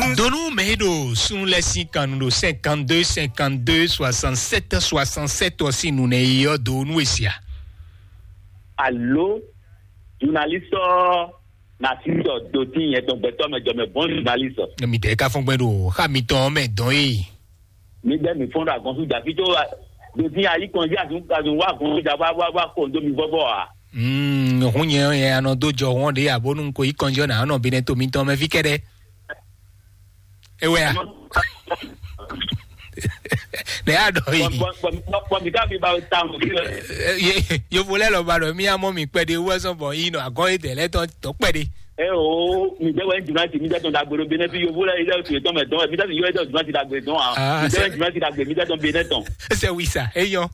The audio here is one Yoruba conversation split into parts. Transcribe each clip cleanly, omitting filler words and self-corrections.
Donnou Medo, sous les 52 67 aussi nous n'ayons donné ici. Allô, journaliste, Nassito Doti est un béton, mais je me bon journaliste. Mais t'es qu'à fond Medo, Hamilton, mais donc, mais me font la consul David, Doti a eu congé à un wa congé d'avoir condom boboa. On y est un autre jour, on est à bon coup, il congé à un bineto, minton, mais fikere. Eh ouais. Yo voulais le ballon, mi a mon mi pède ou son bon, il a gagné des lettres, ton pède. Eh oh, mi devait être mi ton d'abord bénéfice, yo voulais il est ton mais donc, mi devait être du d'abord donc, mi devait être mi ton bénéton. C'est oui ça, eh yo.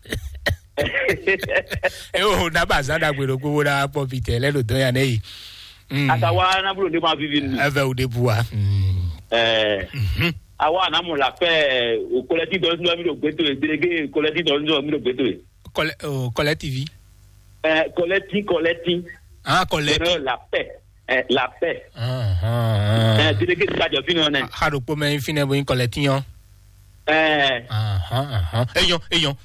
Eh oh, n'a pas ça d'abord ko la profiter le don ya nei. Atawa na bulu de ma vivre. Avec au début. Awa na mo la fait au collectif dans le ghetto délégué collectif dans le ghetto collectif collectif collectif la paix délégué de la fin on ha do po me fin e bo collectif eyon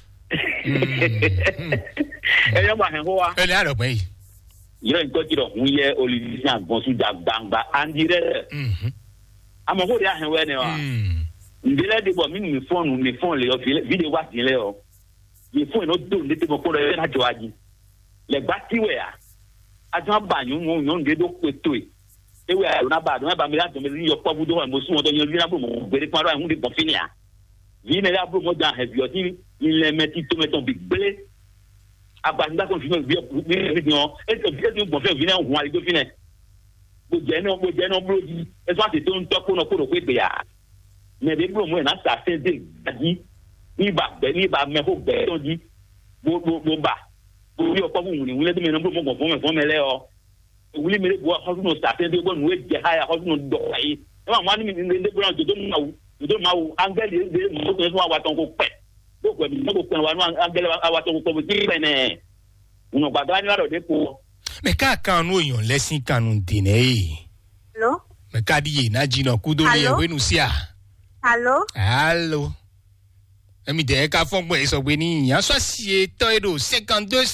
ba hen ho wa ele aro pe yo nko ti do hu ye Olivier Bonsu Dagba en direct amoko dia hen we ne wa ndile de bo mi phone le video wa ti le o ye phone no do le te mo ko le na joaji le gba ti we a ajan ba yun mo nge do peto e we na ba mi la to mi yo po bu do mo su won to yan ri na bo mo gbere pa ro hun de bon fini a vi ne la bo mo dan he bi o ti il meti to meton big blé abanda kon fini bi no e to bon fe vi na hun ali do fini bo je no bloji e so ati to n to ko no ko pe be ya me de bro mo na sa se de di ni ba me ko be to di bo ba bo yo ko mu ni wule de me no bro mo ko fo me le o wule me bo ho no sa se de bo no e je ha ya ho no do yi e ma ni mi de bro do ma wu angel de mo ko so wa ton ko pe bo ko mi ko pe wa no angel wa ton ko ti pe ne uno gbadra ni la do de ko. Mais quand nous yon laissé quand nous dîner. Allô? Mais kadi na jina kudoli we nous sia. Allô? Ami de ka fon bo eso we ni yan so si to edo 52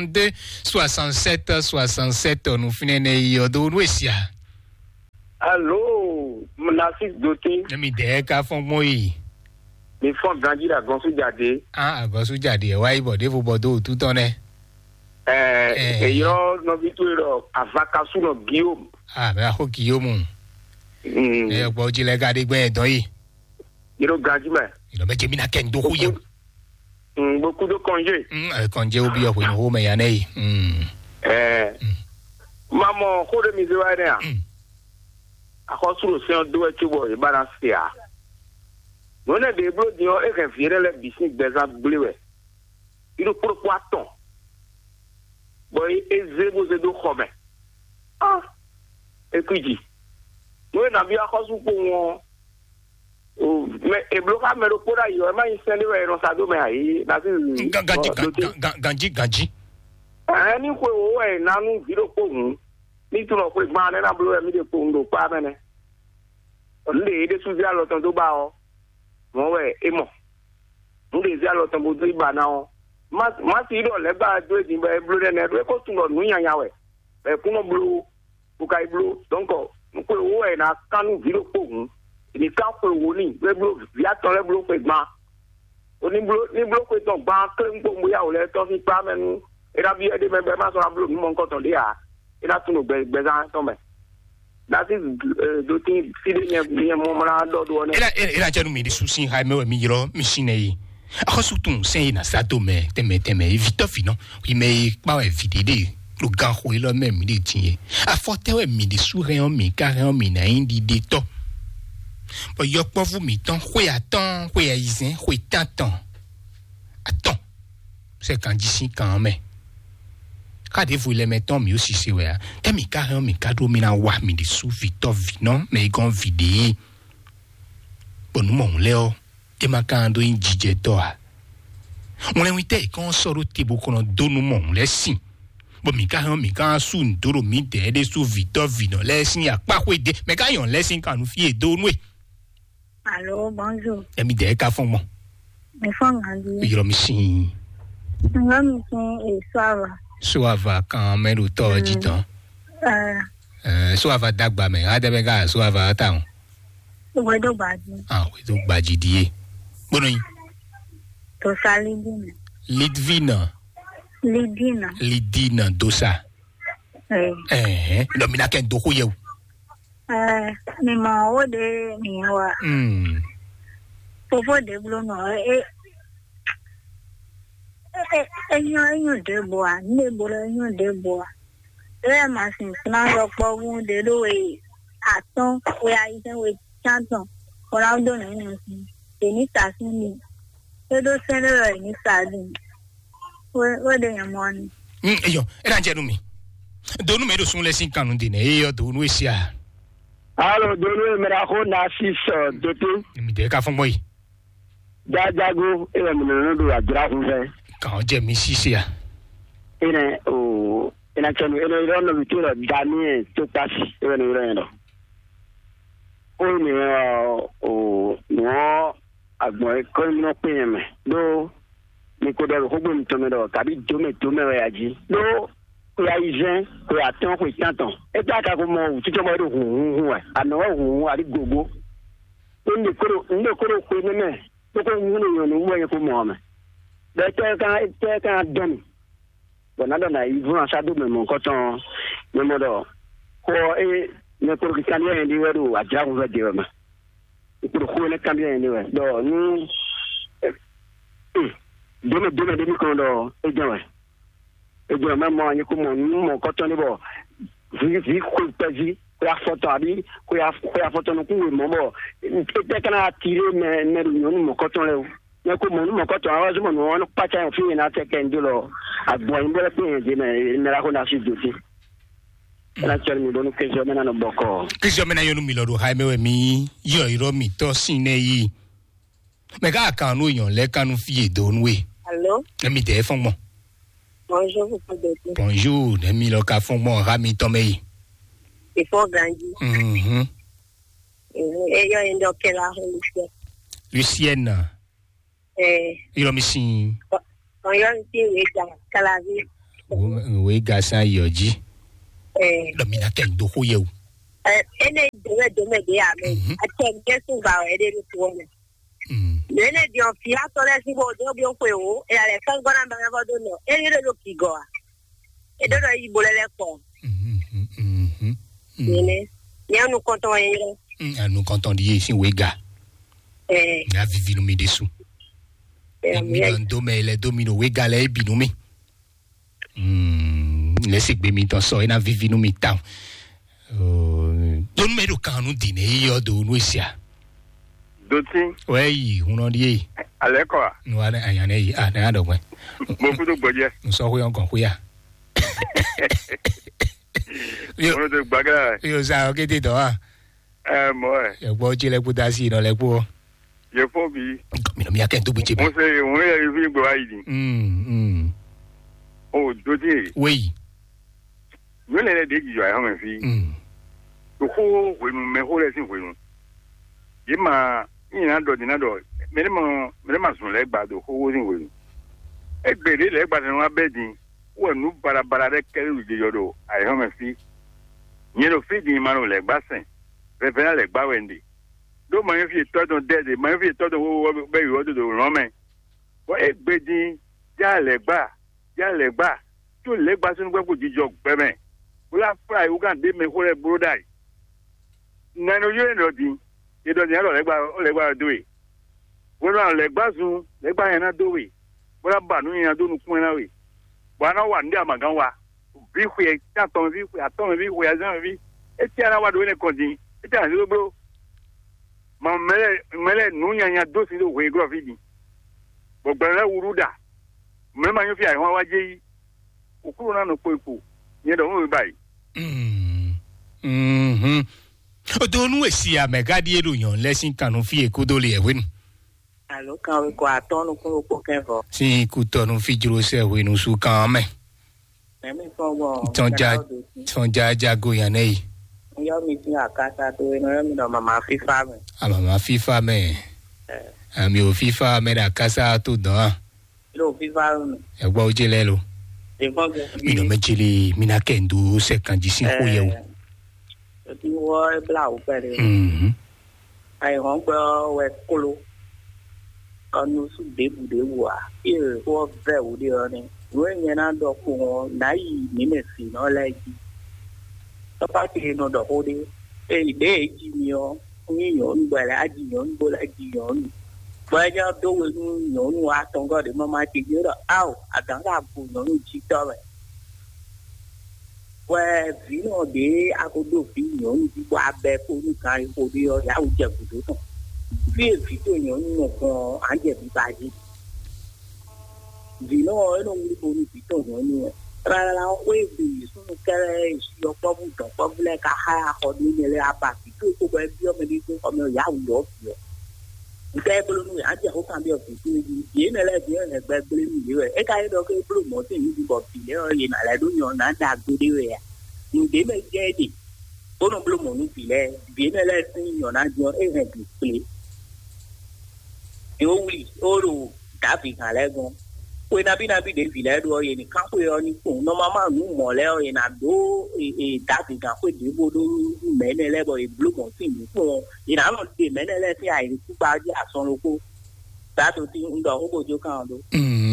67 nous finene yodo nous sia. Allô? Nassito Doti. Ami de ka fon mo yi. Mi fon ganji la gonsu jade. Gonsu jade wa ibo de fo bodo tout on est. Yo no vituro avakasu no Guillaume. Mais ako Guillaume. Gbo ji le gade gbe don yi. Yo ganji me. Yo me jemi na ken do huyo. Beaucoup de congés. Congé obi yo ko ho me ya nei. Maman ko de mi ze wa ne. Akosu lo se do e chubo e balance ya. No ne de blo di o e kan fiere le business beza blewe. Ilo pour quoi ton? Boy, ezebo zedo khome. Ekuji. No na bi akosu ko won. Me e bloka me ro pora yo ma insende we no sado me ai. Na ganji. Ni ko o e nanu biro ko hun. Ni tu no ko gba na blo e mi de ko ndo pa me ne. Le de su zia lo ton do ba o. Mo we e mo. Nde zia lo ton bo do ba na o. Masi do le ba do di ba blu de ne do ko tun no nya nya we e kuno blu ku kai blu donc ko wo e na kanu viro ko ni ka ko wo ni we blu via to le blu pe gba oni blu ko to gba kle ngo mo ya o le to fi pa menu e da bi e de me be ma so blu ni mo nko to de a e da tun no gbe za to me that is do tin fi de ni mo mara do do ne era jenu mi di susin ha me we mi yiro machine yi. Akosutun sen na sato me teme vito fino wi me pa we videde lo gan ho lo me mi de tin a forte we mi de soureon mi carreon mi na indi de to bo yo po fu mi ton ho ya izin ho tantan attends c'est quand d'ici quand même quand vous les mettons mi aussi c'est ouais temi carreon mi cadre mi na wa mi de sou vito vino me gon vidé bon mon leo te makando in jije to a on le wite kon soro te bo kono donu mon le sin bo mi ka su ndoro mi de de su Victor Vino lesson ya pa ko de me ka yon lesson kan nu fi edo nu e. Allô, bonjour. E mi de ka fon mo. Me fon andi. Yo mi sin. Ngam sin e Suava kan me lu to jitan. Suava dagba me ade be ga suava ta. We do baji. We do baji die. Bono yin. To salidina. Lidina dosa. No mi na ken do ko ye. Mi ma o de mi wa. Fofo de blo no enyo de boa, ne bolo enyo de boa. Le ma sin na ro po gun de lo we aton we aisen we chanton. Ora do na ni sin. Ni ta sin ni. E do se le ni sa din. We de yamoni. Eyo, era njenu mi. Donu me do sun lesson kanu din e yo donu esia. Allo, donu me ra ko na 6 dote. Mi de ka fon boy. Jajago e me no do ajra fun fe. Kan je mi sisi a. Ina chanu ina no bitira dani to pass e no no. O ni no agbon ko no pe me. Do ni ko do ko gbemi to me do tabi to me we aji. Do ko ya ijen ko ya ton ko tanton. E ta ka ko mo ti to mo do hu wa. Ana wa hu ari gogo. Ndi ko ko me. Ko hu no mo ye ko mo me. De te ka don. Bonado na ivu asado me mon koton me modo. Ko ne ko ki kan ye ndi wedu aja ko ve de ma. Ko ne kan ye ndi we. Do ni dome kondo ejawe me mo anyi ko mo koton ni bo vi ko peji ko ya photo abi ko ya photo no ku mo bo te kana tire me mo koton le ne ko mo koton awazo mo no pacha fi na te kendo lo agbo imbele pe de me ra ko na si doti na chere mi donu ke jome na no boko ke jome na yonu mi lo do ha me we mi yo iro mi to sin yi me ga kanu yan le kanu fi edo nu e. Allô? Mi de fon mo. Bonjour, vous pouvez dire. Bonjour, mi lo ka fon mo ra mi to me yi. Il faut grandir. Et yo endo ke la Lucienne. Iro mi sin. Quand yo si we ga kalavi. We ga san yoji. Lo mi na ken do ho ye o. Ene de ya me. Aten gesu ga e de to me. Nene di on fia tole si bo do bi on kwe o e ale kan gona ba ba do no e le lo ki go e do yi bolele ko nene ni anu konton yen anu konton di si wega na vivi no mi desu mi ando me le domino wega le bi no mi le se gbe mi ton so e na vivi no mi ta don me do kanu di ne yo do no sia Doti. Oui, on en dit. Allez quoi? Nous allons y aller. Ah, n'a pas de beaucoup de budget. Nous sommes encore quoi? On de bagarre. Yo ça OK t'es toi. Moi. Yo bo ti le putasi dans les po. Je faut bi. Mais mi a qu'un tout petit peu. On est arrivé boaidi. Oh, Doti. Oui. Nous les des qui jouent à ma fille. To ho we me ho le sin we no. Yema ina do dinado merema sun le gba do ho sin we no. Egbere le gba no abedi wo nu barabara de kere de yodo ai ho me fi. Nyero fi di manu le gba sen. Revena le gba wendi. Do ma fi to don de ma fi to do wo be yo do ran me. Wo egbedi ja le gba to le gba sun gbe ko jijo gbe me. Wo la fry wo kan de me ho le brodai. Nano yo no di e do ni alo le gba do e wo no le gba sun le gba yan na do we wo la ba nu yan do nu kun na we wa na wa ndi amagan wa bi hwe ta ton bi hwe aton bi hwe azan bi e ti ara wa do ne konjin e ta lo bro ma mele nu yan ya do si do hwe gro fi di gbogbo le wuruda me ma yo fi ai wa je yi okuru na no poipo ni do mo bai Odonu esi a megadi eruyan lesin kanu fi ekodo le ewe nu. Allô, quand we ko aton ko ko kenfo. Si ku tonu fi juro se we nu su kan me. Tonja jago yanei. Yo mi ti akasa to eno mi no mama FIFA me. Mama FIFA me. Ami o FIFA me da kasa to dan. Lo FIFA me. E gba oje le lo. Mi no me jeli mi na kendo se kanji sin ko ye o. Ti wo e bla o pere. Ai hon gbo we kolo. Kanu su de wa. E wo ve o de oni. We nyana do ko na yi ni me si no like. Papa ti no do ho de. E de ji mi o. Ni yo n gba la ji yo n bo la ji yo n. Ba ja do we no nu a ton go de mama ti yo do. Au, adan ga bu no nu ji to we. We vi no de akodo fi yo n ji wa be ko ni kan ko de o ya o je ku to. Fi to yo n no ko an je bi ba ji. Vino eno muri boni pito ni rara we bi sunu kere yo pobu to pobule ka ha ko ni le apa pito ko be bio me ni ko me ya u yo bio nte bulu ni aje ho kan bio pito ni ye ne le bio ne gbe bulu ni we e ka do ke bulu mo tin ni bo pi le o ye na le do nyo na da go de we ya ni de me je di bono bulu mo ni pi le bi ne le tin nyo na jo e he bi ple e o wi o ro ta fi kan le gon we na bi de vile do ye ni kan ko yo ni ko no mama nu mo le o ye na do ta bi kan ko de bo do me ne le bo e blue mo tin ni ko ye na lo de me ne le ti ai ku ba ji ason lo ko ta to ti ndo o bojo kan do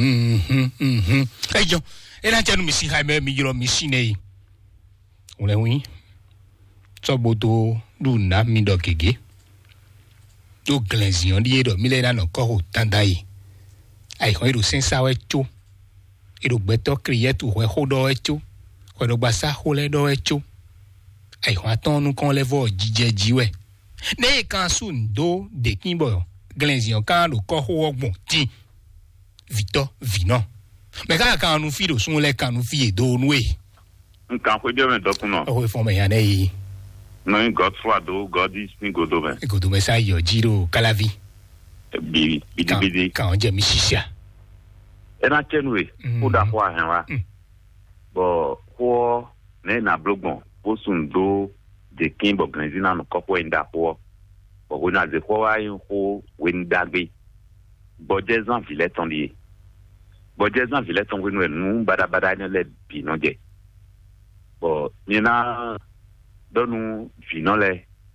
ejo ena janu mi si ha me mi yoro mi si nei o le wi so bodo du na mi do gege do glenzion di do mi le na no ko ho tandai ai ho iru sensa we chu iru beto krietu ho ho do echu ho do gbasa ho le do echu ai ho atonu kon le vo jijeji we ne kan su ndo de kinbo glenzion kan do ko ho ogbon ti Victor Vino me kan nu fi do sun le kan nu fi edo nu e nkan ko je me dokun no o fo me ya nei no God for do God is ni godo me sa yo jiro kalavi bidi kan je mi sisia ena chenwe o da kwa henwa bo ko ne na blogbon o sun do de king organizing no kopo inda ko bo we na de ko wa yin ko we ndagbe bo jezan fileton die bo jezan fileton we nu bada ne le bi no je bo ni na donu finole